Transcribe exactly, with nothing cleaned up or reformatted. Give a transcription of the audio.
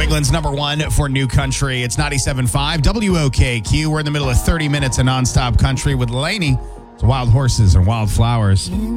England's number one for new country. It's ninety-seven point five W O K Q. We're in the middle of thirty minutes of nonstop country with Lainey. It's Wild Horses and Wild Flowers.